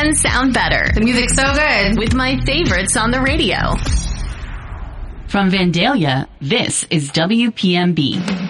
weekends sound better. The music's so good. With my favorites on the radio. From Vandalia, this is WPMB.